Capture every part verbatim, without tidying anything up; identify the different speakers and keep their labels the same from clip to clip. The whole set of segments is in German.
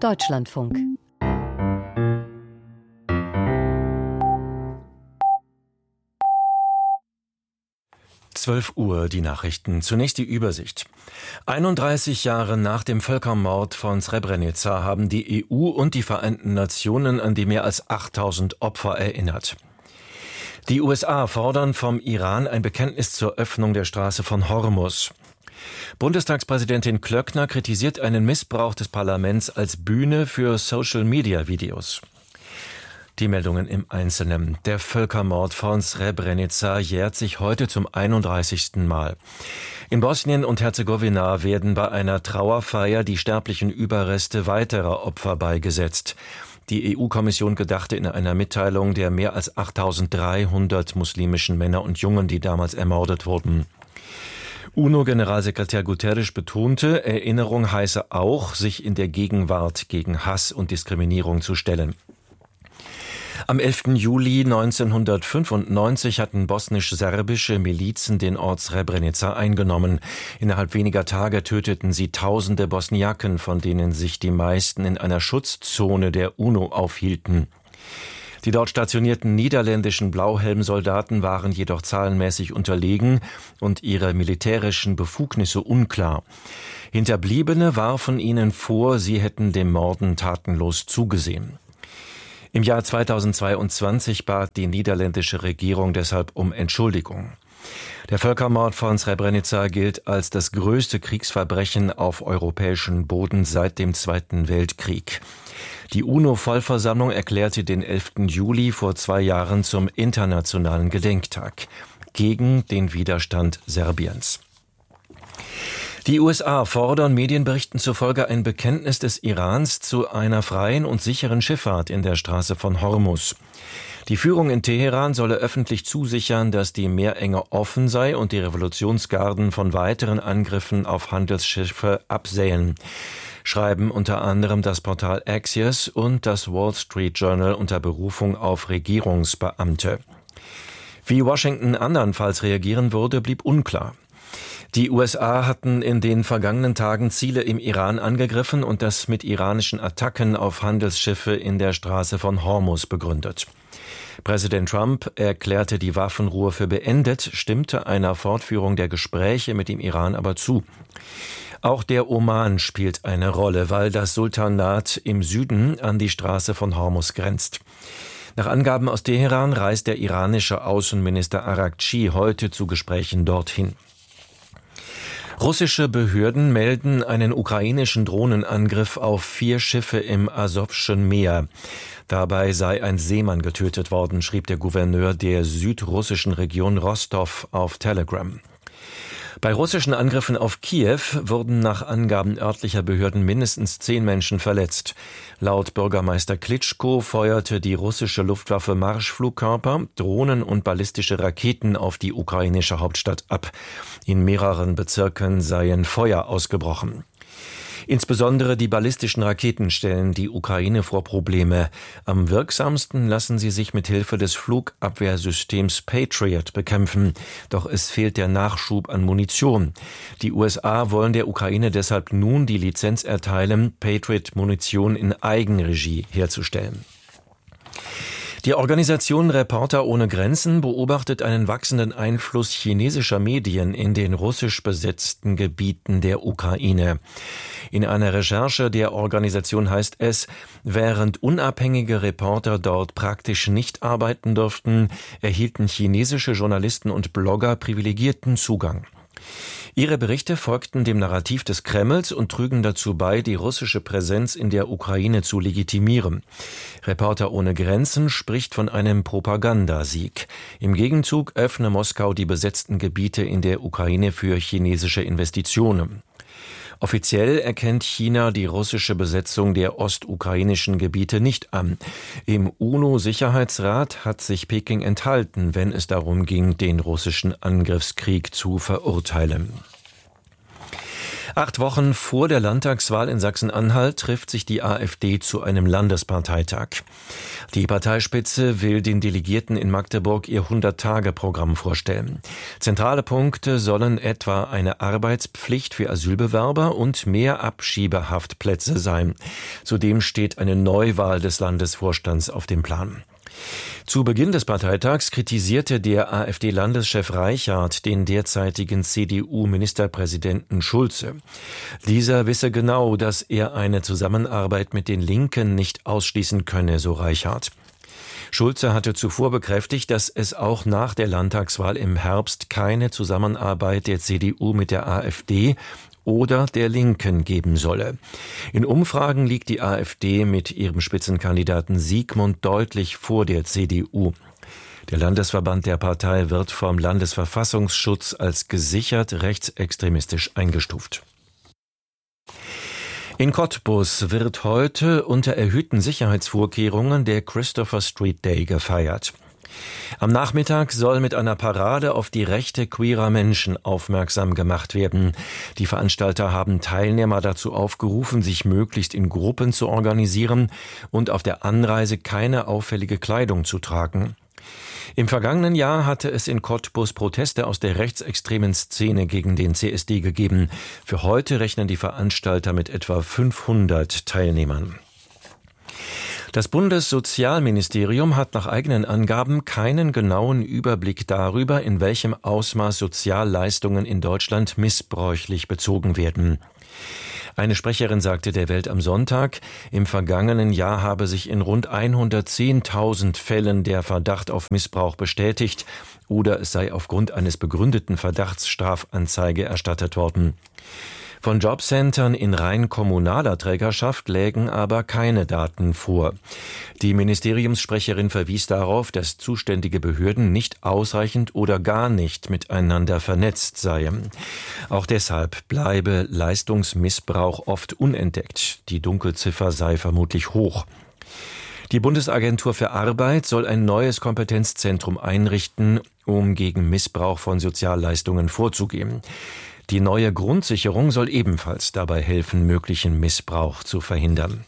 Speaker 1: Deutschlandfunk.
Speaker 2: zwölf Uhr, die Nachrichten. Zunächst die Übersicht. einunddreißig Jahre nach dem Völkermord von Srebrenica haben die E U und die Vereinten Nationen an die mehr als achttausend Opfer erinnert. Die U S A fordern vom Iran ein Bekenntnis zur Öffnung der Straße von Hormuz. Bundestagspräsidentin Klöckner kritisiert einen Missbrauch des Parlaments als Bühne für Social-Media-Videos. Die Meldungen im Einzelnen. Der Völkermord von Srebrenica jährt sich heute zum einunddreißigsten Mal. In Bosnien und Herzegowina werden bei einer Trauerfeier die sterblichen Überreste weiterer Opfer beigesetzt. Die E U-Kommission gedachte in einer Mitteilung der mehr als achttausenddreihundert muslimischen Männer und Jungen, die damals ermordet wurden. UNO-Generalsekretär Guterres betonte, Erinnerung heiße auch, sich in der Gegenwart gegen Hass und Diskriminierung zu stellen. Am elften Juli neunzehnhundertfünfundneunzig hatten bosnisch-serbische Milizen den Ort Srebrenica eingenommen. Innerhalb weniger Tage töteten sie tausende Bosniaken, von denen sich die meisten in einer Schutzzone der UNO aufhielten. Die dort stationierten niederländischen Blauhelmsoldaten waren jedoch zahlenmäßig unterlegen und ihre militärischen Befugnisse unklar. Hinterbliebene warfen ihnen vor, sie hätten dem Morden tatenlos zugesehen. Im Jahr zweitausendzweiundzwanzig bat die niederländische Regierung deshalb um Entschuldigung. Der Völkermord von Srebrenica gilt als das größte Kriegsverbrechen auf europäischem Boden seit dem Zweiten Weltkrieg. Die UNO-Vollversammlung erklärte den elften Juli vor zwei Jahren zum internationalen Gedenktag gegen den Widerstand Serbiens. Die U S A fordern Medienberichten zufolge ein Bekenntnis des Irans zu einer freien und sicheren Schifffahrt in der Straße von Hormuz. Die Führung in Teheran solle öffentlich zusichern, dass die Meerenge offen sei und die Revolutionsgarden von weiteren Angriffen auf Handelsschiffe absähen, schreiben unter anderem das Portal Axios und das Wall Street Journal unter Berufung auf Regierungsbeamte. Wie Washington andernfalls reagieren würde, blieb unklar. Die U S A hatten in den vergangenen Tagen Ziele im Iran angegriffen und das mit iranischen Attacken auf Handelsschiffe in der Straße von Hormuz begründet. Präsident Trump erklärte die Waffenruhe für beendet, stimmte einer Fortführung der Gespräche mit dem Iran aber zu. Auch der Oman spielt eine Rolle, weil das Sultanat im Süden an die Straße von Hormuz grenzt. Nach Angaben aus Teheran reist der iranische Außenminister Araghchi heute zu Gesprächen dorthin. Russische Behörden melden einen ukrainischen Drohnenangriff auf vier Schiffe im Asowschen Meer. Dabei sei ein Seemann getötet worden, schrieb der Gouverneur der südrussischen Region Rostov auf Telegram. Bei russischen Angriffen auf Kiew wurden nach Angaben örtlicher Behörden mindestens zehn Menschen verletzt. Laut Bürgermeister Klitschko feuerte die russische Luftwaffe Marschflugkörper, Drohnen und ballistische Raketen auf die ukrainische Hauptstadt ab. In mehreren Bezirken seien Feuer ausgebrochen. Insbesondere die ballistischen Raketen stellen die Ukraine vor Probleme. Am wirksamsten lassen sie sich mit Hilfe des Flugabwehrsystems Patriot bekämpfen. Doch es fehlt der Nachschub an Munition. Die U S A wollen der Ukraine deshalb nun die Lizenz erteilen, Patriot-Munition in Eigenregie herzustellen. Die Organisation Reporter ohne Grenzen beobachtet einen wachsenden Einfluss chinesischer Medien in den russisch besetzten Gebieten der Ukraine. In einer Recherche der Organisation heißt es, während unabhängige Reporter dort praktisch nicht arbeiten durften, erhielten chinesische Journalisten und Blogger privilegierten Zugang. Ihre Berichte folgten dem Narrativ des Kremls und trügen dazu bei, die russische Präsenz in der Ukraine zu legitimieren. Reporter ohne Grenzen spricht von einem Propagandasieg. Im Gegenzug öffne Moskau die besetzten Gebiete in der Ukraine für chinesische Investitionen. Offiziell erkennt China die russische Besetzung der ostukrainischen Gebiete nicht an. Im UNO-Sicherheitsrat hat sich Peking enthalten, wenn es darum ging, den russischen Angriffskrieg zu verurteilen. Acht Wochen vor der Landtagswahl in Sachsen-Anhalt trifft sich die AfD zu einem Landesparteitag. Die Parteispitze will den Delegierten in Magdeburg ihr hundert-Tage-Programm vorstellen. Zentrale Punkte sollen etwa eine Arbeitspflicht für Asylbewerber und mehr Abschiebehaftplätze sein. Zudem steht eine Neuwahl des Landesvorstands auf dem Plan. Zu Beginn des Parteitags kritisierte der AfD-Landeschef Reichard den derzeitigen C D U-Ministerpräsidenten Schulze. Dieser wisse genau, dass er eine Zusammenarbeit mit den Linken nicht ausschließen könne, so Reichard. Schulze hatte zuvor bekräftigt, dass es auch nach der Landtagswahl im Herbst keine Zusammenarbeit der C D U mit der AfD oder der Linken geben solle. In Umfragen liegt die AfD mit ihrem Spitzenkandidaten Sigmund deutlich vor der C D U. Der Landesverband der Partei wird vom Landesverfassungsschutz als gesichert rechtsextremistisch eingestuft. In Cottbus wird heute unter erhöhten Sicherheitsvorkehrungen der Christopher Street Day gefeiert. Am Nachmittag soll mit einer Parade auf die Rechte queerer Menschen aufmerksam gemacht werden. Die Veranstalter haben Teilnehmer dazu aufgerufen, sich möglichst in Gruppen zu organisieren und auf der Anreise keine auffällige Kleidung zu tragen. Im vergangenen Jahr hatte es in Cottbus Proteste aus der rechtsextremen Szene gegen den C S D gegeben. Für heute rechnen die Veranstalter mit etwa fünfhundert Teilnehmern. Das Bundessozialministerium hat nach eigenen Angaben keinen genauen Überblick darüber, in welchem Ausmaß Sozialleistungen in Deutschland missbräuchlich bezogen werden. Eine Sprecherin sagte der Welt am Sonntag, im vergangenen Jahr habe sich in rund hundertzehntausend Fällen der Verdacht auf Missbrauch bestätigt oder es sei aufgrund eines begründeten Verdachts Strafanzeige erstattet worden. Von Jobcentern in rein kommunaler Trägerschaft lägen aber keine Daten vor. Die Ministeriumssprecherin verwies darauf, dass zuständige Behörden nicht ausreichend oder gar nicht miteinander vernetzt seien. Auch deshalb bleibe Leistungsmissbrauch oft unentdeckt. Die Dunkelziffer sei vermutlich hoch. Die Bundesagentur für Arbeit soll ein neues Kompetenzzentrum einrichten, um gegen Missbrauch von Sozialleistungen vorzugehen. Die neue Grundsicherung soll ebenfalls dabei helfen, möglichen Missbrauch zu verhindern.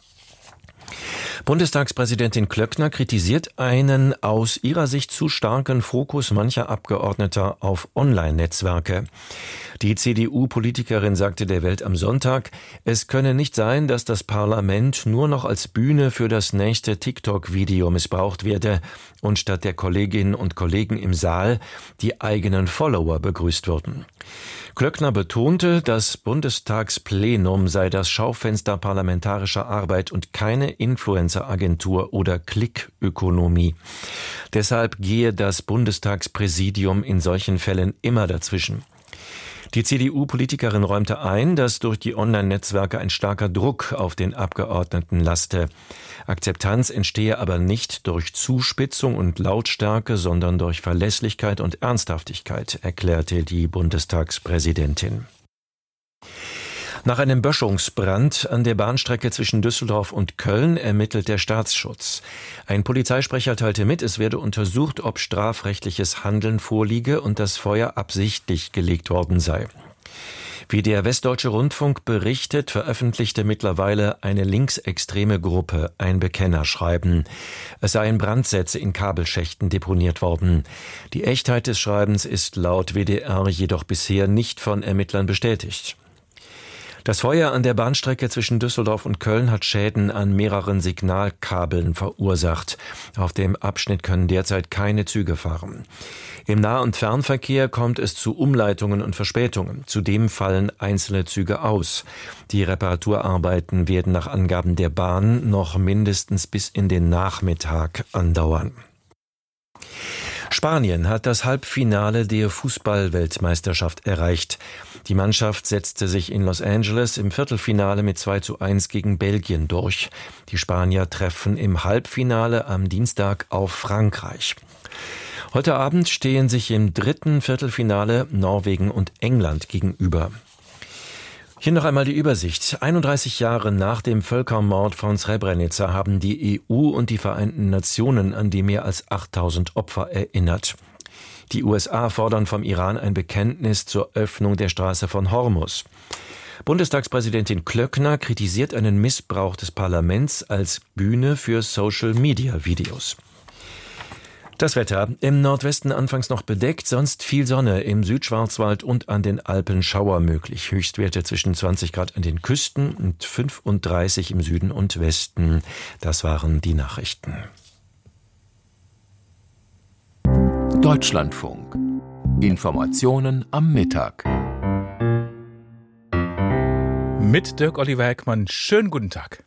Speaker 2: Bundestagspräsidentin Klöckner kritisiert einen aus ihrer Sicht zu starken Fokus mancher Abgeordneter auf Online-Netzwerke. Die C D U-Politikerin sagte der Welt am Sonntag, es könne nicht sein, dass das Parlament nur noch als Bühne für das nächste TikTok-Video missbraucht werde und statt der Kolleginnen und Kollegen im Saal die eigenen Follower begrüßt würden. Klöckner betonte, das Bundestagsplenum sei das Schaufenster parlamentarischer Arbeit und keine Influencer-Agentur oder Klickökonomie. Deshalb gehe das Bundestagspräsidium in solchen Fällen immer dazwischen. Die C D U-Politikerin räumte ein, dass durch die Online-Netzwerke ein starker Druck auf den Abgeordneten laste. Akzeptanz entstehe aber nicht durch Zuspitzung und Lautstärke, sondern durch Verlässlichkeit und Ernsthaftigkeit, erklärte die Bundestagspräsidentin. Nach einem Böschungsbrand an der Bahnstrecke zwischen Düsseldorf und Köln ermittelt der Staatsschutz. Ein Polizeisprecher teilte mit, es werde untersucht, ob strafrechtliches Handeln vorliege und das Feuer absichtlich gelegt worden sei. Wie der Westdeutsche Rundfunk berichtet, veröffentlichte mittlerweile eine linksextreme Gruppe ein Bekennerschreiben. Es seien Brandsätze in Kabelschächten deponiert worden. Die Echtheit des Schreibens ist laut W D R jedoch bisher nicht von Ermittlern bestätigt. Das Feuer an der Bahnstrecke zwischen Düsseldorf und Köln hat Schäden an mehreren Signalkabeln verursacht. Auf dem Abschnitt können derzeit keine Züge fahren. Im Nah- und Fernverkehr kommt es zu Umleitungen und Verspätungen. Zudem fallen einzelne Züge aus. Die Reparaturarbeiten werden nach Angaben der Bahn noch mindestens bis in den Nachmittag andauern. Spanien hat das Halbfinale der Fußball-Weltmeisterschaft erreicht. Die Mannschaft setzte sich in Los Angeles im Viertelfinale mit zwei zu eins gegen Belgien durch. Die Spanier treffen im Halbfinale am Dienstag auf Frankreich. Heute Abend stehen sich im dritten Viertelfinale Norwegen und England gegenüber. Hier noch einmal die Übersicht. einunddreißig Jahre nach dem Völkermord von Srebrenica haben die E U und die Vereinten Nationen an die mehr als achttausend Opfer erinnert. Die U S A fordern vom Iran ein Bekenntnis zur Öffnung der Straße von Hormuz. Bundestagspräsidentin Klöckner kritisiert einen Missbrauch des Parlaments als Bühne für Social-Media-Videos. Das Wetter. Im Nordwesten anfangs noch bedeckt, sonst viel Sonne, im Südschwarzwald und an den Alpen Schauer möglich. Höchstwerte zwischen zwanzig Grad an den Küsten und fünfunddreißig im Süden und Westen. Das waren die Nachrichten.
Speaker 1: Deutschlandfunk. Informationen am Mittag.
Speaker 3: Mit Dirk Oliver Heckmann. Schönen guten Tag.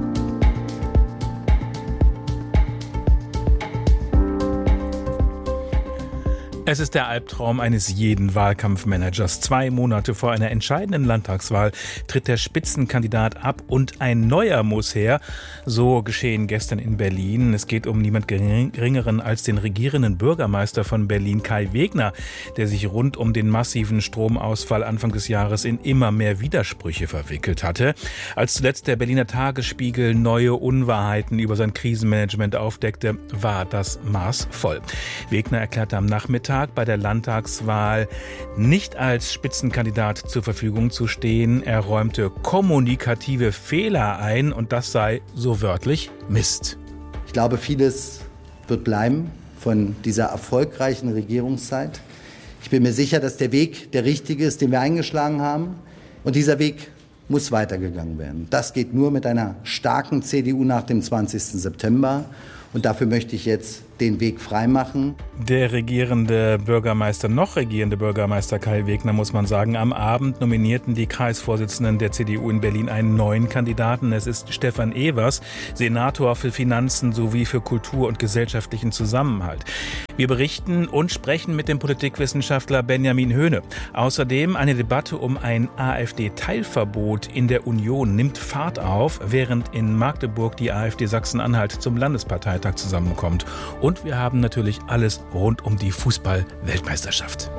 Speaker 3: Es ist der Albtraum eines jeden Wahlkampfmanagers. Zwei Monate vor einer entscheidenden Landtagswahl tritt der Spitzenkandidat ab und ein neuer muss her. So geschehen gestern in Berlin. Es geht um niemand Geringeren als den regierenden Bürgermeister von Berlin, Kai Wegner, der sich rund um den massiven Stromausfall Anfang des Jahres in immer mehr Widersprüche verwickelt hatte. Als zuletzt der Berliner Tagesspiegel neue Unwahrheiten über sein Krisenmanagement aufdeckte, war das Maß voll. Wegner erklärte am Nachmittag bei der Landtagswahl nicht als Spitzenkandidat zur Verfügung zu stehen. Er räumte kommunikative Fehler ein und das sei so wörtlich Mist.
Speaker 4: Ich glaube, vieles wird bleiben von dieser erfolgreichen Regierungszeit. Ich bin mir sicher, dass der Weg der richtige ist, den wir eingeschlagen haben. Und dieser Weg muss weitergegangen werden. Das geht nur mit einer starken C D U nach dem zwanzigsten September. Und dafür möchte ich jetzt den Weg freimachen.
Speaker 3: Der regierende Bürgermeister, noch regierende Bürgermeister Kai Wegner, muss man sagen, am Abend nominierten die Kreisvorsitzenden der C D U in Berlin einen neuen Kandidaten. Es ist Stefan Evers, Senator für Finanzen sowie für Kultur und gesellschaftlichen Zusammenhalt. Wir berichten und sprechen mit dem Politikwissenschaftler Benjamin Höhne. Außerdem eine Debatte um ein AfD-Teilverbot in der Union nimmt Fahrt auf, während in Magdeburg die AfD Sachsen-Anhalt zum Landesparteitag zusammenkommt. Und wir haben natürlich alles rund um die Fußball-Weltmeisterschaft.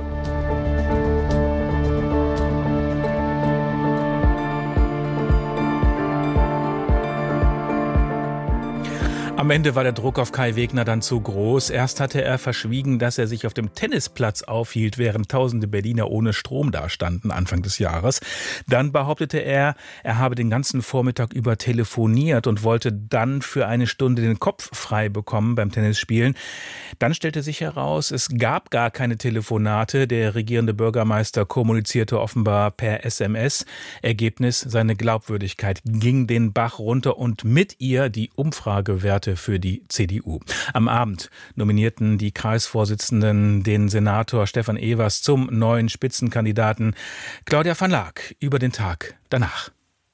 Speaker 3: Am Ende war der Druck auf Kai Wegner dann zu groß. Erst hatte er verschwiegen, dass er sich auf dem Tennisplatz aufhielt, während tausende Berliner ohne Strom dastanden Anfang des Jahres. Dann behauptete er, er habe den ganzen Vormittag über telefoniert und wollte dann für eine Stunde den Kopf frei bekommen beim Tennisspielen. Dann stellte sich heraus, es gab gar keine Telefonate. Der regierende Bürgermeister kommunizierte offenbar per S M S. Ergebnis, seine Glaubwürdigkeit ging den Bach runter und mit ihr die Umfragewerte für die C D U. Am Abend nominierten die Kreisvorsitzenden den Senator Stefan Evers zum neuen Spitzenkandidaten. Claudia van Laak über den Tag danach.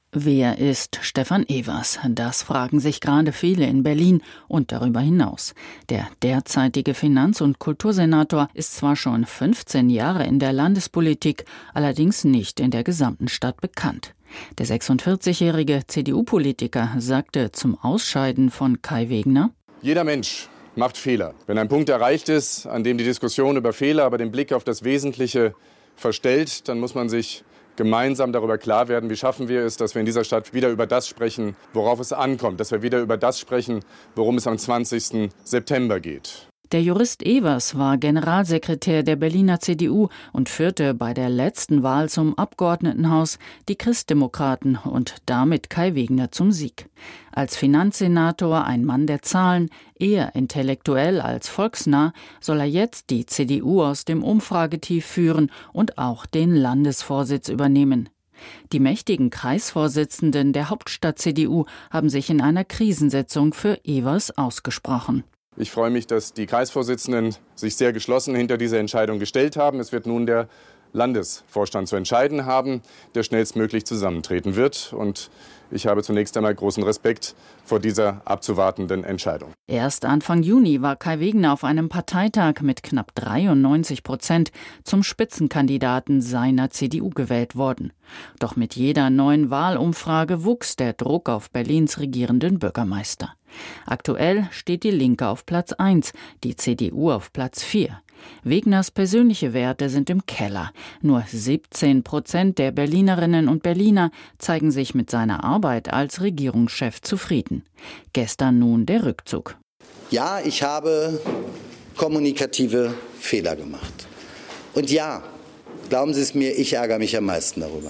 Speaker 5: Wer ist Stefan Evers? Das fragen sich gerade viele in Berlin und darüber hinaus. Der derzeitige Finanz- und Kultursenator ist zwar schon fünfzehn Jahre in der Landespolitik, allerdings nicht in der gesamten Stadt bekannt. Der sechsundvierzigjährige C D U-Politiker sagte zum Ausscheiden von Kai Wegner:
Speaker 6: Jeder Mensch macht Fehler. Wenn ein Punkt erreicht ist, an dem die Diskussion über Fehler aber den Blick auf das Wesentliche verstellt, dann muss man sich gemeinsam darüber klar werden, wie schaffen wir es, dass wir in dieser Stadt wieder über das sprechen, worauf es ankommt, dass wir wieder über das sprechen, worum es am zwanzigsten September geht.
Speaker 5: Der Jurist Evers war Generalsekretär der Berliner C D U und führte bei der letzten Wahl zum Abgeordnetenhaus die Christdemokraten und damit Kai Wegner zum Sieg. Als Finanzsenator ein Mann der Zahlen, eher intellektuell als volksnah, soll er jetzt die C D U aus dem Umfragetief führen und auch den Landesvorsitz übernehmen. Die mächtigen Kreisvorsitzenden der Hauptstadt-C D U haben sich in einer Krisensitzung für Evers ausgesprochen.
Speaker 6: Ich freue mich, dass die Kreisvorsitzenden sich sehr geschlossen hinter diese Entscheidung gestellt haben. Es wird nun der Landesvorstand zu entscheiden haben, der schnellstmöglich zusammentreten wird. Und ich habe zunächst einmal großen Respekt vor dieser abzuwartenden Entscheidung.
Speaker 5: Erst Anfang Juni war Kai Wegner auf einem Parteitag mit knapp dreiundneunzig Prozent zum Spitzenkandidaten seiner C D U gewählt worden. Doch mit jeder neuen Wahlumfrage wuchs der Druck auf Berlins regierenden Bürgermeister. Aktuell steht die Linke auf Platz eins, die C D U auf Platz vier. Wegners persönliche Werte sind im Keller. Nur siebzehn Prozent der Berlinerinnen und Berliner zeigen sich mit seiner Arbeit als Regierungschef zufrieden. Gestern nun der Rückzug.
Speaker 4: Ja, ich habe kommunikative Fehler gemacht. Und ja, glauben Sie es mir, ich ärgere mich am meisten darüber.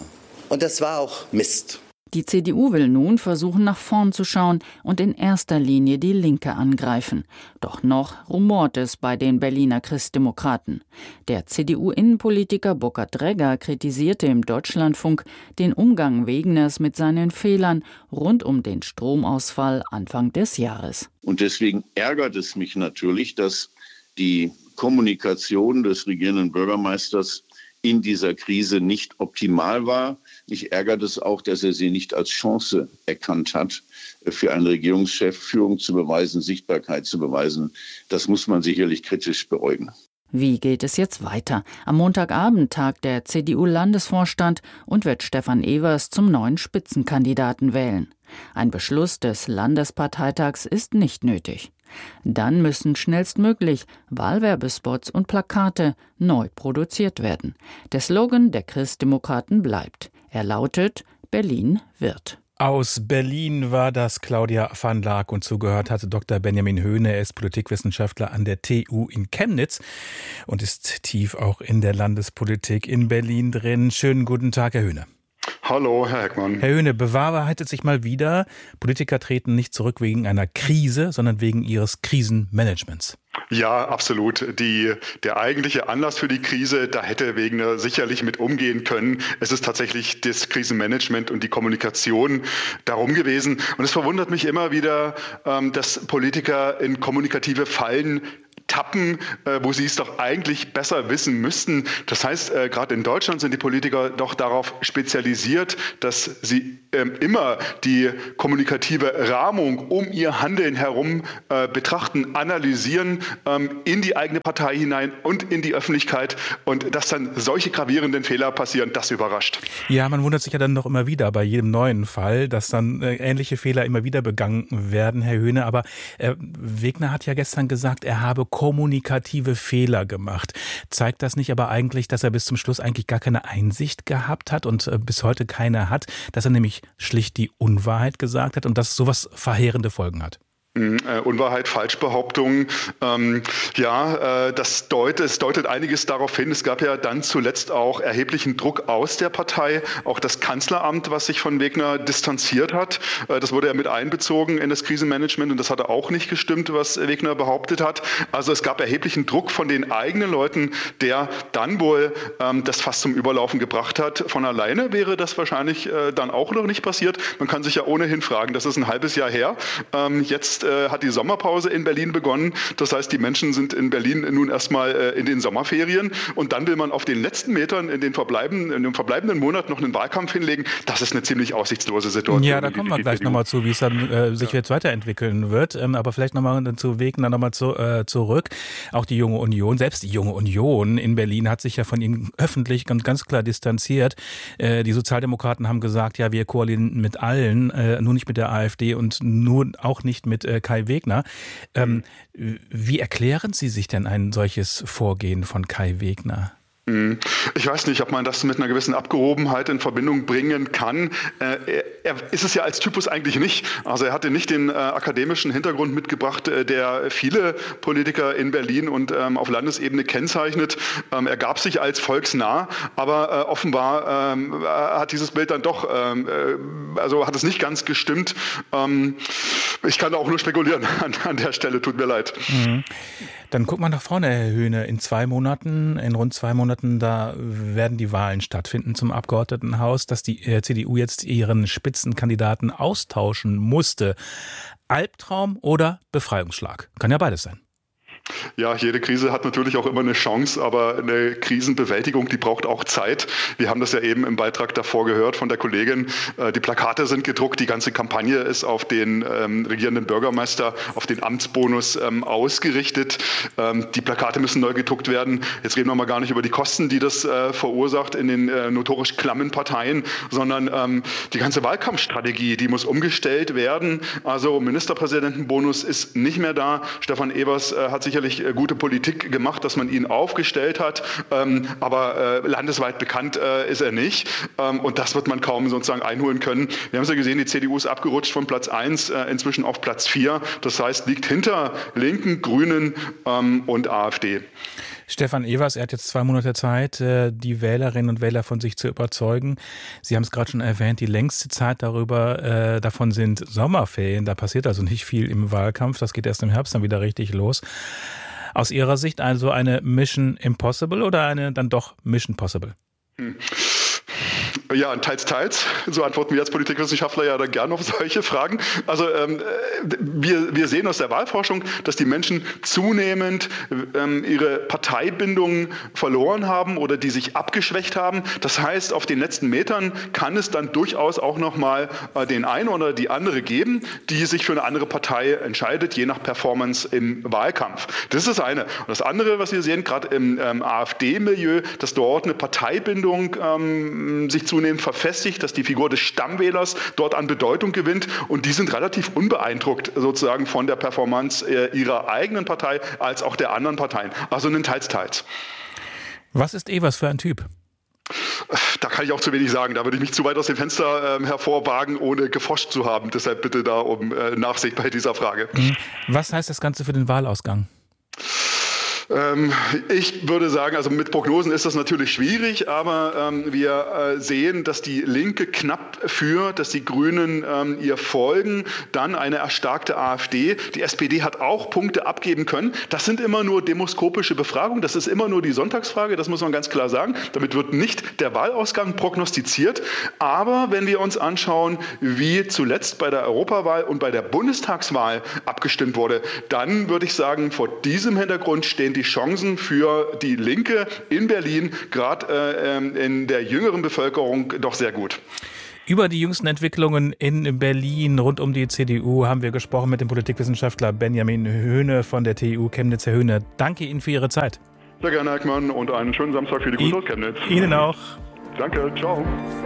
Speaker 4: Und das war auch Mist.
Speaker 5: Die C D U will nun versuchen, nach vorn zu schauen und in erster Linie die Linke angreifen. Doch noch rumort es bei den Berliner Christdemokraten. Der C D U-Innenpolitiker Burkhard Dregger kritisierte im Deutschlandfunk den Umgang Wegners mit seinen Fehlern rund um den Stromausfall Anfang des Jahres.
Speaker 7: Und deswegen ärgert es mich natürlich, dass die Kommunikation des regierenden Bürgermeisters in dieser Krise nicht optimal war. Mich ärgert es auch, dass er sie nicht als Chance erkannt hat, für einen Regierungschef Führung zu beweisen, Sichtbarkeit zu beweisen. Das muss man sicherlich kritisch beäugen.
Speaker 5: Wie geht es jetzt weiter? Am Montagabend tagt der C D U-Landesvorstand und wird Stefan Evers zum neuen Spitzenkandidaten wählen. Ein Beschluss des Landesparteitags ist nicht nötig. Dann müssen schnellstmöglich Wahlwerbespots und Plakate neu produziert werden. Der Slogan der Christdemokraten bleibt. Er lautet: Berlin wird.
Speaker 3: Aus Berlin war das Claudia van Laak und zugehört hatte Doktor Benjamin Höhne. Er ist Politikwissenschaftler an der T U in Chemnitz und ist tief auch in der Landespolitik in Berlin drin. Schönen guten Tag, Herr Höhne.
Speaker 8: Hallo, Herr Heckmann.
Speaker 3: Herr Höhne, bewahrheitet sich mal wieder, Politiker treten nicht zurück wegen einer Krise, sondern wegen ihres Krisenmanagements.
Speaker 8: Ja, absolut. Die, der eigentliche Anlass für die Krise, da hätte Wegener sicherlich mit umgehen können. Es ist tatsächlich das Krisenmanagement und die Kommunikation darum gewesen. Und es verwundert mich immer wieder, dass Politiker in kommunikative Fallen tappen, äh, wo sie es doch eigentlich besser wissen müssten. Das heißt, äh, gerade in Deutschland sind die Politiker doch darauf spezialisiert, dass sie ähm, immer die kommunikative Rahmung um ihr Handeln herum äh, betrachten, analysieren, ähm, in die eigene Partei hinein und in die Öffentlichkeit. Und dass dann solche gravierenden Fehler passieren, das überrascht.
Speaker 3: Ja, man wundert sich ja dann doch immer wieder bei jedem neuen Fall, dass dann äh, ähnliche Fehler immer wieder begangen werden, Herr Höhne. Aber äh, Wegner hat ja gestern gesagt, er habe kommunikative Fehler gemacht. Zeigt das nicht aber eigentlich, dass er bis zum Schluss eigentlich gar keine Einsicht gehabt hat und äh, bis heute keine hat, dass er nämlich schlicht die Unwahrheit gesagt hat und dass sowas verheerende Folgen hat?
Speaker 8: Äh, Unwahrheit, Falschbehauptungen. Ähm, ja, äh, das deutet, es deutet einiges darauf hin. Es gab ja dann zuletzt auch erheblichen Druck aus der Partei. Auch das Kanzleramt, was sich von Wegner distanziert hat, äh, das wurde ja mit einbezogen in das Krisenmanagement und das hatte auch nicht gestimmt, was Wegner behauptet hat. Also es gab erheblichen Druck von den eigenen Leuten, der dann wohl ähm, das fast zum Überlaufen gebracht hat. Von alleine wäre das wahrscheinlich äh, dann auch noch nicht passiert. Man kann sich ja ohnehin fragen, das ist ein halbes Jahr her. Ähm, jetzt hat die Sommerpause in Berlin begonnen. Das heißt, die Menschen sind in Berlin nun erstmal in den Sommerferien und dann will man auf den letzten Metern in den verbleibenden, in dem verbleibenden Monat noch einen Wahlkampf hinlegen. Das ist eine ziemlich aussichtslose Situation.
Speaker 3: Ja, da kommen wir gleich nochmal zu, wie es dann äh, sich ja. jetzt weiterentwickeln wird. Ähm, aber vielleicht nochmal zu Wegner nochmal zu, äh, zurück. Auch die Junge Union, selbst die Junge Union in Berlin hat sich ja von ihm öffentlich ganz, ganz klar distanziert. Äh, die Sozialdemokraten haben gesagt, ja, wir koalieren mit allen, äh, nur nicht mit der AfD und nur auch nicht mit äh, Kai Wegner. Ähm, wie erklären Sie sich denn ein solches Vorgehen von Kai Wegner?
Speaker 8: Ich weiß nicht, ob man das mit einer gewissen Abgehobenheit in Verbindung bringen kann. Äh, er ist es ja als Typus eigentlich nicht. Also er hatte nicht den äh, akademischen Hintergrund mitgebracht, äh, der viele Politiker in Berlin und ähm, auf Landesebene kennzeichnet. Ähm, er gab sich als volksnah, aber äh, offenbar ähm, hat dieses Bild dann doch, ähm, äh, also hat es nicht ganz gestimmt. Ähm, ich kann auch nur spekulieren an, an der Stelle, tut mir leid.
Speaker 3: Mhm. Dann guckt man nach vorne, Herr Höhne. In zwei Monaten, in rund zwei Monaten, da werden die Wahlen stattfinden zum Abgeordnetenhaus, dass die C D U jetzt ihren Spitzenkandidaten austauschen musste. Albtraum oder Befreiungsschlag? Kann ja beides sein.
Speaker 8: Ja, jede Krise hat natürlich auch immer eine Chance, aber eine Krisenbewältigung, die braucht auch Zeit. Wir haben das ja eben im Beitrag davor gehört von der Kollegin. Die Plakate sind gedruckt, die ganze Kampagne ist auf den ähm, regierenden Bürgermeister, auf den Amtsbonus ähm, ausgerichtet. Ähm, die Plakate müssen neu gedruckt werden. Jetzt reden wir mal gar nicht über die Kosten, die das äh, verursacht in den äh, notorisch klammen Parteien, sondern ähm, die ganze Wahlkampfstrategie, die muss umgestellt werden. Also Ministerpräsidentenbonus ist nicht mehr da. Stefan Evers äh, hat sich sicherlich gute Politik gemacht, dass man ihn aufgestellt hat, ähm, aber äh, landesweit bekannt äh, ist er nicht ähm, und das wird man kaum sozusagen einholen können. Wir haben es ja gesehen, die C D U ist abgerutscht von Platz eins äh, inzwischen auf Platz vier, das heißt liegt hinter Linken, Grünen ähm, und AfD.
Speaker 3: Stefan Evers, er hat jetzt zwei Monate Zeit, die Wählerinnen und Wähler von sich zu überzeugen. Sie haben es gerade schon erwähnt, die längste Zeit darüber, äh, davon sind Sommerferien. Da passiert also nicht viel im Wahlkampf. Das geht erst im Herbst dann wieder richtig los. Aus Ihrer Sicht also eine Mission Impossible oder eine dann doch Mission Possible?
Speaker 8: Hm. Ja, teils, teils. So antworten wir als Politikwissenschaftler ja dann gerne auf solche Fragen. Also ähm, wir, wir sehen aus der Wahlforschung, dass die Menschen zunehmend ähm, ihre Parteibindung verloren haben oder die sich abgeschwächt haben. Das heißt, auf den letzten Metern kann es dann durchaus auch noch mal äh, den einen oder die andere geben, die sich für eine andere Partei entscheidet, je nach Performance im Wahlkampf. Das ist das eine. Und das andere, was wir sehen, gerade im ähm, AfD-Milieu, dass dort eine Parteibindung ähm, sich zunehmend verfestigt, dass die Figur des Stammwählers dort an Bedeutung gewinnt und die sind relativ unbeeindruckt sozusagen von der Performance äh, ihrer eigenen Partei als auch der anderen Parteien. Also ein Teils, Teils.
Speaker 3: Was ist Evers für ein Typ?
Speaker 8: Da kann ich auch zu wenig sagen. Da würde ich mich zu weit aus dem Fenster äh, hervorwagen, ohne geforscht zu haben. Deshalb bitte da um äh, Nachsicht bei dieser Frage.
Speaker 3: Was heißt das Ganze für den Wahlausgang?
Speaker 8: Ähm, ich würde sagen, also mit Prognosen ist das natürlich schwierig, aber ähm, wir äh, sehen, dass die Linke knapp führt, dass die Grünen ähm, ihr folgen, dann eine erstarkte AfD. Die S P D hat auch Punkte abgeben können. Das sind immer nur demoskopische Befragungen, das ist immer nur die Sonntagsfrage, das muss man ganz klar sagen. Damit wird nicht der Wahlausgang prognostiziert. Aber wenn wir uns anschauen, wie zuletzt bei der Europawahl und bei der Bundestagswahl abgestimmt wurde, dann würde ich sagen, vor diesem Hintergrund stehen die Chancen für die Linke in Berlin, gerade äh, in der jüngeren Bevölkerung, doch sehr gut.
Speaker 3: Über die jüngsten Entwicklungen in Berlin rund um die C D U haben wir gesprochen mit dem Politikwissenschaftler Benjamin Höhne von der T U Chemnitz. Herr Höhne, danke Ihnen für Ihre Zeit.
Speaker 8: Sehr gerne, Herr Eckmann, und einen schönen Samstag für die Grüße aus Chemnitz.
Speaker 3: Ihnen auch.
Speaker 8: Danke, ciao.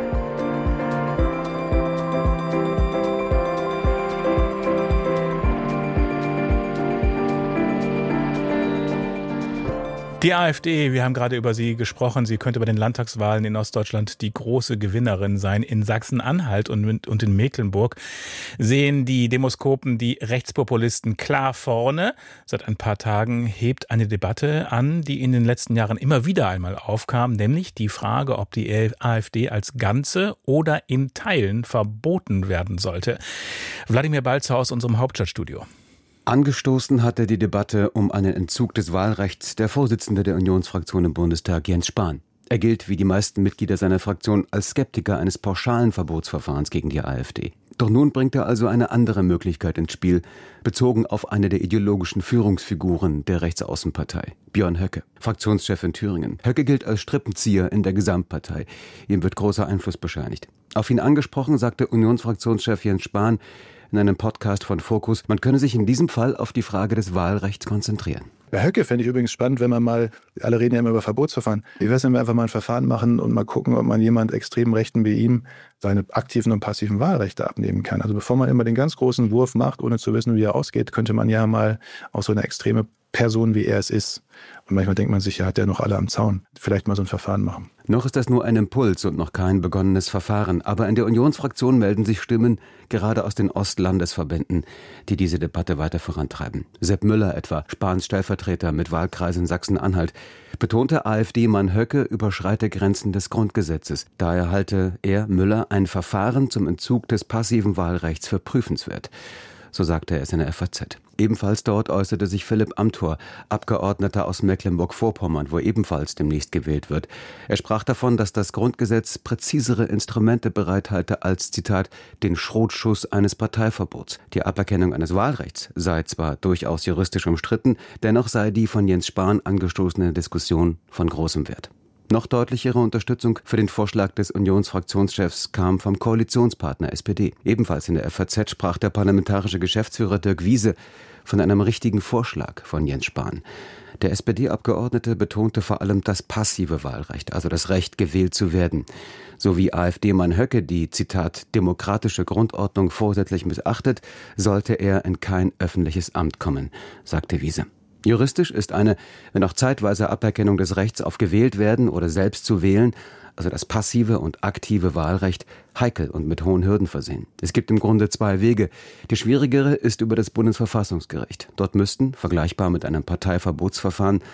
Speaker 3: Die AfD, wir haben gerade über sie gesprochen, sie könnte bei den Landtagswahlen in Ostdeutschland die große Gewinnerin sein. In Sachsen-Anhalt und, und in Mecklenburg sehen die Demoskopen die Rechtspopulisten klar vorne. Seit ein paar Tagen hebt eine Debatte an, die in den letzten Jahren immer wieder einmal aufkam, nämlich die Frage, ob die AfD als Ganze oder in Teilen verboten werden sollte. Wladimir Balzer aus unserem Hauptstadtstudio.
Speaker 9: Angestoßen hatte die Debatte um einen Entzug des Wahlrechts der Vorsitzende der Unionsfraktion im Bundestag, Jens Spahn. Er gilt, wie die meisten Mitglieder seiner Fraktion, als Skeptiker eines pauschalen Verbotsverfahrens gegen die AfD. Doch nun bringt er also eine andere Möglichkeit ins Spiel, bezogen auf eine der ideologischen Führungsfiguren der Rechtsaußenpartei, Björn Höcke, Fraktionschef in Thüringen. Höcke gilt als Strippenzieher in der Gesamtpartei. Ihm wird großer Einfluss bescheinigt. Auf ihn angesprochen, sagte Unionsfraktionschef Jens Spahn in einem Podcast von Focus, man könne sich in diesem Fall auf die Frage des Wahlrechts konzentrieren.
Speaker 10: Bei Höcke fände ich übrigens spannend, wenn man mal, alle reden ja immer über Verbotsverfahren, wie wäre es, wenn wir einfach mal ein Verfahren machen und mal gucken, ob man jemand extrem Rechten wie ihm seine aktiven und passiven Wahlrechte abnehmen kann. Also bevor man immer den ganz großen Wurf macht, ohne zu wissen, wie er ausgeht, könnte man ja mal auch so eine extreme Person, wie er es ist. Und manchmal denkt man sich, ja, hat er noch alle am Zaun. Vielleicht mal so ein Verfahren machen.
Speaker 9: Noch ist das nur ein Impuls und noch kein begonnenes Verfahren. Aber in der Unionsfraktion melden sich Stimmen, gerade aus den Ostlandesverbänden, die diese Debatte weiter vorantreiben. Sepp Müller etwa, Spahns Stellvertreter mit Wahlkreis in Sachsen-Anhalt, betonte, AfD-Mann Höcke überschreite Grenzen des Grundgesetzes. Daher halte er, Müller, ein Verfahren zum Entzug des passiven Wahlrechts für prüfenswert. So sagte er es in der F A Z. Ebenfalls dort äußerte sich Philipp Amthor, Abgeordneter aus Mecklenburg-Vorpommern, wo ebenfalls demnächst gewählt wird. Er sprach davon, dass das Grundgesetz präzisere Instrumente bereithalte als, Zitat, den Schrotschuss eines Parteiverbots. Die Aberkennung eines Wahlrechts sei zwar durchaus juristisch umstritten, dennoch sei die von Jens Spahn angestoßene Diskussion von großem Wert. Noch deutlichere Unterstützung für den Vorschlag des Unionsfraktionschefs kam vom Koalitionspartner S P D. Ebenfalls in der F A Z sprach der parlamentarische Geschäftsführer Dirk Wiese von einem richtigen Vorschlag von Jens Spahn. Der S P D-Abgeordnete betonte vor allem das passive Wahlrecht, also das Recht, gewählt zu werden. So wie AfD-Mann Höcke die, Zitat, demokratische Grundordnung vorsätzlich missachtet, sollte er in kein öffentliches Amt kommen, sagte Wiese. Juristisch ist eine, wenn auch zeitweise Aberkennung des Rechts auf gewählt werden oder selbst zu wählen, also das passive und aktive Wahlrecht, heikel und mit hohen Hürden versehen. Es gibt im Grunde zwei Wege. Die schwierigere ist über das Bundesverfassungsgericht. Dort müssten, vergleichbar mit einem Parteiverbotsverfahren,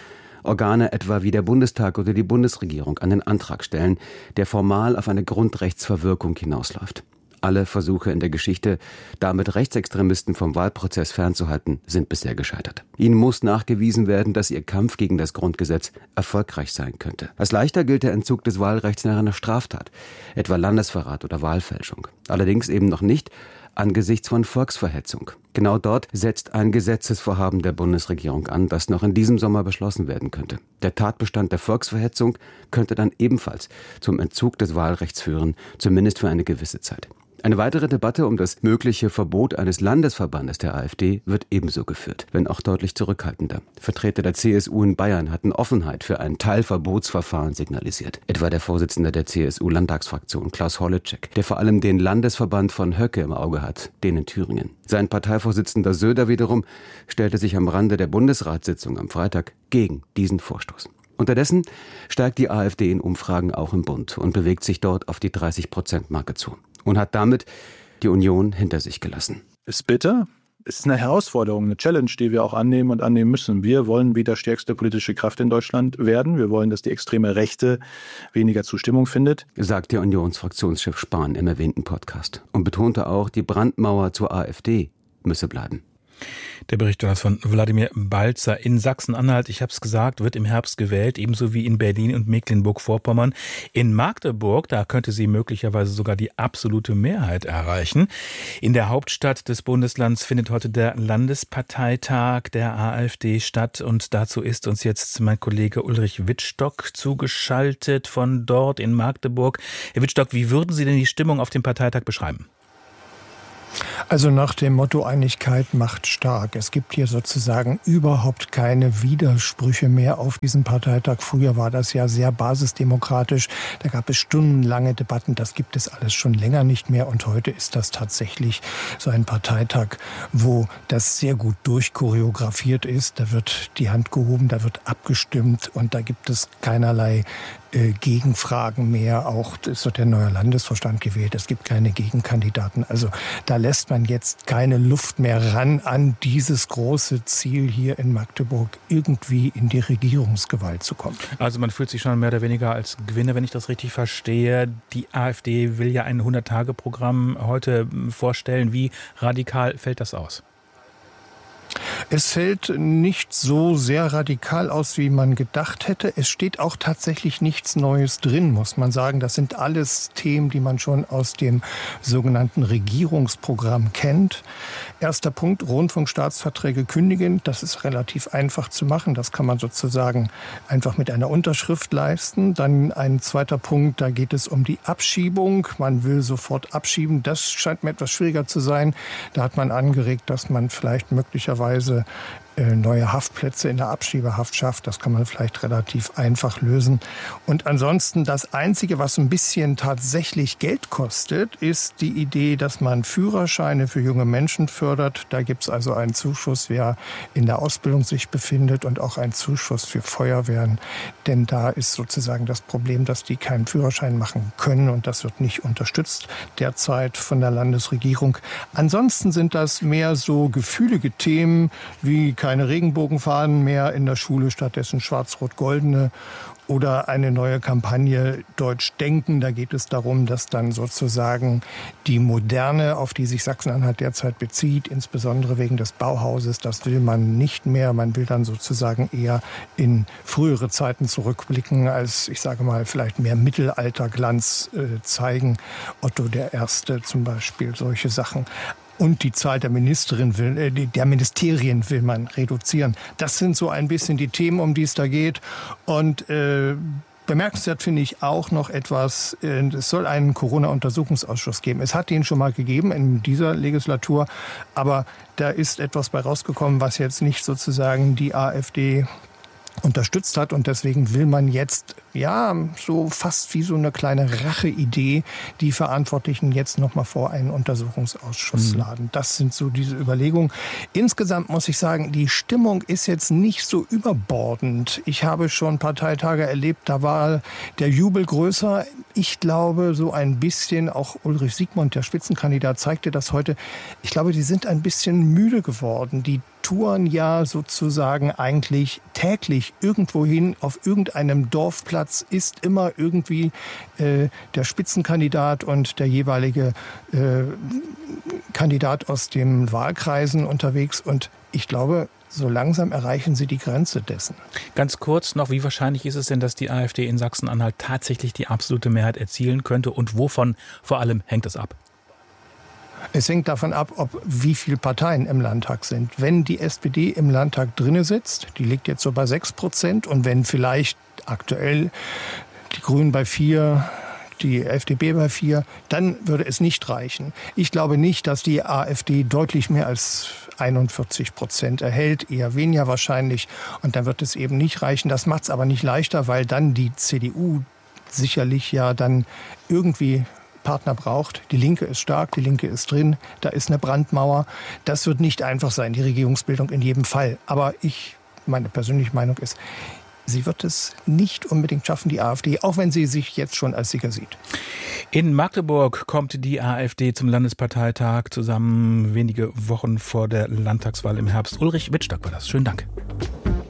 Speaker 9: Organe etwa wie der Bundestag oder die Bundesregierung einen Antrag stellen, der formal auf eine Grundrechtsverwirkung hinausläuft. Alle Versuche in der Geschichte, damit Rechtsextremisten vom Wahlprozess fernzuhalten, sind bisher gescheitert. Ihnen muss nachgewiesen werden, dass ihr Kampf gegen das Grundgesetz erfolgreich sein könnte. Als leichter gilt der Entzug des Wahlrechts nach einer Straftat, etwa Landesverrat oder Wahlfälschung. Allerdings eben noch nicht angesichts von Volksverhetzung. Genau dort setzt ein Gesetzesvorhaben der Bundesregierung an, das noch in diesem Sommer beschlossen werden könnte. Der Tatbestand der Volksverhetzung könnte dann ebenfalls zum Entzug des Wahlrechts führen, zumindest für eine gewisse Zeit. Eine weitere Debatte um das mögliche Verbot eines Landesverbandes der AfD wird ebenso geführt, wenn auch deutlich zurückhaltender. Vertreter der C S U in Bayern hatten Offenheit für ein Teilverbotsverfahren signalisiert. Etwa der Vorsitzende der C S U-Landtagsfraktion, Klaus Holleczek, der vor allem den Landesverband von Höcke im Auge hat, den in Thüringen. Sein Parteivorsitzender Söder wiederum stellte sich am Rande der Bundesratssitzung am Freitag gegen diesen Vorstoß. Unterdessen steigt die AfD in Umfragen auch im Bund und bewegt sich dort auf die dreißig-Prozent-Marke zu. Und hat damit die Union hinter sich gelassen.
Speaker 10: Ist bitter. Es ist eine Herausforderung, eine Challenge, die wir auch annehmen und annehmen müssen. Wir wollen wieder stärkste politische Kraft in Deutschland werden. Wir wollen, dass die extreme Rechte weniger Zustimmung findet,
Speaker 9: sagt der Unionsfraktionschef Spahn im erwähnten Podcast und betonte auch, die Brandmauer zur AfD müsse bleiben.
Speaker 3: Der Bericht von Wladimir Balzer. In Sachsen-Anhalt, ich habe es gesagt, wird im Herbst gewählt, ebenso wie in Berlin und Mecklenburg-Vorpommern. In Magdeburg, da könnte sie möglicherweise sogar die absolute Mehrheit erreichen. In der Hauptstadt des Bundeslands findet heute der Landesparteitag der AfD statt und dazu ist uns jetzt mein Kollege Ulrich Wittstock zugeschaltet von dort in Magdeburg. Herr Wittstock, wie würden Sie denn die Stimmung auf dem Parteitag beschreiben?
Speaker 11: Also nach dem Motto Einigkeit macht stark. Es gibt hier sozusagen überhaupt keine Widersprüche mehr auf diesem Parteitag. Früher war das ja sehr basisdemokratisch. Da gab es stundenlange Debatten. Das gibt es alles schon länger nicht mehr. Und heute ist das tatsächlich so ein Parteitag, wo das sehr gut durchchoreografiert ist. Da wird die Hand gehoben, da wird abgestimmt und da gibt es keinerlei äh, Gegenfragen mehr. Auch es wird der neue Landesvorstand gewählt. Es gibt keine Gegenkandidaten. Also da lässt man jetzt keine Luft mehr ran an dieses große Ziel hier in Magdeburg, irgendwie in die Regierungsgewalt zu kommen.
Speaker 3: Also man fühlt sich schon mehr oder weniger als Gewinner, wenn ich das richtig verstehe. Die AfD will ja ein hundert-Tage-Programm heute vorstellen. Wie radikal fällt das aus?
Speaker 11: Es fällt nicht so sehr radikal aus, wie man gedacht hätte. Es steht auch tatsächlich nichts Neues drin, muss man sagen. Das sind alles Themen, die man schon aus dem sogenannten Regierungsprogramm kennt. Erster Punkt, Rundfunkstaatsverträge kündigen. Das ist relativ einfach zu machen. Das kann man sozusagen einfach mit einer Unterschrift leisten. Dann ein zweiter Punkt, da geht es um die Abschiebung. Man will sofort abschieben. Das scheint mir etwas schwieriger zu sein. Da hat man angeregt, dass man vielleicht möglicherweise neue Haftplätze in der Abschiebehaft schafft. Das kann man vielleicht relativ einfach lösen. Und ansonsten das Einzige, was ein bisschen tatsächlich Geld kostet, ist die Idee, dass man Führerscheine für junge Menschen fördert. Da gibt es also einen Zuschuss, wer in der Ausbildung sich befindet und auch einen Zuschuss für Feuerwehren. Denn da ist sozusagen das Problem, dass die keinen Führerschein machen können und das wird nicht unterstützt derzeit von der Landesregierung. Ansonsten sind das mehr so gefühlige Themen wie keine Regenbogenfahnen mehr in der Schule, stattdessen schwarz-rot-goldene oder eine neue Kampagne Deutsch denken. Da geht es darum, dass dann sozusagen die Moderne, auf die sich Sachsen-Anhalt derzeit bezieht, insbesondere wegen des Bauhauses, das will man nicht mehr. Man will dann sozusagen eher in frühere Zeiten zurückblicken, als, ich sage mal, vielleicht mehr Mittelalterglanz äh, zeigen. Otto der Erste zum Beispiel, solche Sachen. Und die Zahl der Ministerin will, äh, der Ministerien will man reduzieren. Das sind so ein bisschen die Themen, um die es da geht. Und äh, bemerkenswert finde ich auch noch etwas, äh, es soll einen Corona-Untersuchungsausschuss geben. Es hat den schon mal gegeben in dieser Legislatur, aber da ist etwas bei rausgekommen, was jetzt nicht sozusagen die AfD unterstützt hat und deswegen will man jetzt, ja, so fast wie so eine kleine Racheidee, die Verantwortlichen jetzt nochmal vor einen Untersuchungsausschuss mhm. laden. Das sind so diese Überlegungen. Insgesamt muss ich sagen, die Stimmung ist jetzt nicht so überbordend. Ich habe schon Parteitage erlebt, da war der Jubel größer. Ich glaube, so ein bisschen, auch Ulrich Siegmund, der Spitzenkandidat, zeigte das heute. Ich glaube, die sind ein bisschen müde geworden. Die touren ja sozusagen eigentlich täglich irgendwohin. Auf irgendeinem Dorfplatz ist immer irgendwie äh, der Spitzenkandidat und der jeweilige äh, Kandidat aus den Wahlkreisen unterwegs. Und ich glaube, so langsam erreichen sie die Grenze dessen.
Speaker 3: Ganz kurz noch, wie wahrscheinlich ist es denn, dass die AfD in Sachsen-Anhalt tatsächlich die absolute Mehrheit erzielen könnte und wovon vor allem hängt es ab?
Speaker 11: Es hängt davon ab, ob wie viele Parteien im Landtag sind. Wenn die S P D im Landtag drinne sitzt, die liegt jetzt so bei sechs Prozent, und wenn vielleicht aktuell die Grünen bei vier, die F D P bei vier, dann würde es nicht reichen. Ich glaube nicht, dass die AfD deutlich mehr als einundvierzig Prozent erhält, eher weniger wahrscheinlich. Und dann wird es eben nicht reichen. Das macht es aber nicht leichter, weil dann die C D U sicherlich ja dann irgendwie Partner braucht. Die Linke ist stark, die Linke ist drin, da ist eine Brandmauer. Das wird nicht einfach sein, die Regierungsbildung in jedem Fall. Aber ich, meine persönliche Meinung ist, sie wird es nicht unbedingt schaffen, die AfD, auch wenn sie sich jetzt schon als Sieger sieht.
Speaker 3: In Magdeburg kommt die AfD zum Landesparteitag zusammen, wenige Wochen vor der Landtagswahl im Herbst. Ulrich Wittstock war das. Schönen Dank.